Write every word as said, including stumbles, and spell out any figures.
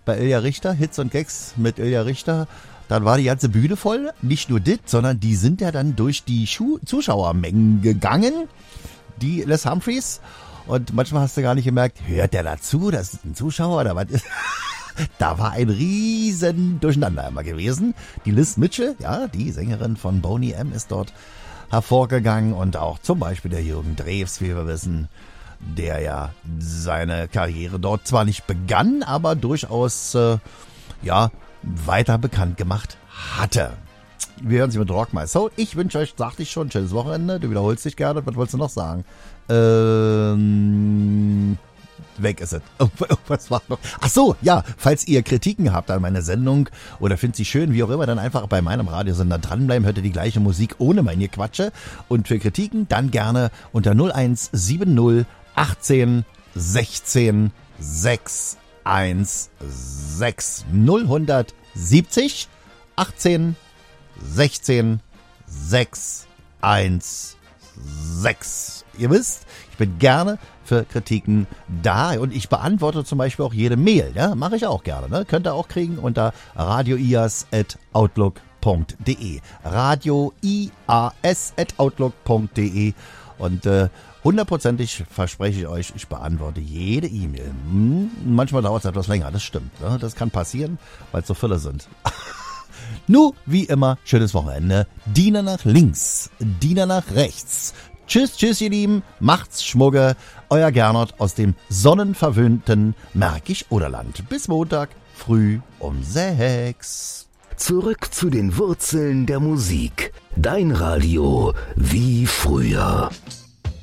bei Ilja Richter, Hits und Gags mit Ilja Richter. Dann war die ganze Bühne voll. Nicht nur dit, sondern die sind ja dann durch die Schu- Zuschauermengen gegangen. Die Les Humphreys. Und manchmal hast du gar nicht gemerkt, hört der dazu? Das ist ein Zuschauer oder was ist? Da war ein riesen Durcheinander immer gewesen. Die Liz Mitchell, ja, die Sängerin von Boney M, ist dort hervorgegangen. Und auch zum Beispiel der Jürgen Drews, wie wir wissen, der ja seine Karriere dort zwar nicht begann, aber durchaus, äh, ja, weiter bekannt gemacht hatte. Wir hören Sie mit Rock My Soul. Ich wünsche euch, sagte ich schon, schönes Wochenende. Du wiederholst dich gerne. Was wolltest du noch sagen? Ähm, weg ist es. Was war noch? Ach so, ja, falls ihr Kritiken habt an meiner Sendung oder findet sie schön, wie auch immer, dann einfach bei meinem Radiosender dranbleiben. Hört ihr die gleiche Musik ohne meine Quatsche. Und für Kritiken dann gerne unter null eins sieben null achtzehn sechzehn sechs eins sechs null siebzig achtzehn sechzehn sechs eins sechs. Ihr wisst, ich bin gerne für Kritiken da und ich beantworte zum Beispiel auch jede Mail. Ja, mache ich auch gerne. Ne? Könnt ihr auch kriegen unter radioias at outlook punkt de. radioias at outlook punkt de. Und äh, hundertprozentig verspreche ich euch, ich beantworte jede E-Mail. Hm, manchmal dauert es etwas länger, das stimmt. Ne? Das kann passieren, weil es so viele sind. Nu, wie immer, schönes Wochenende. Diener nach links, Diener nach rechts. Tschüss, tschüss, ihr Lieben. Macht's Schmugge. Euer Gernot aus dem sonnenverwöhnten Märkisch-Oderland. Bis Montag früh um sechs. Zurück zu den Wurzeln der Musik. Dein Radio wie früher.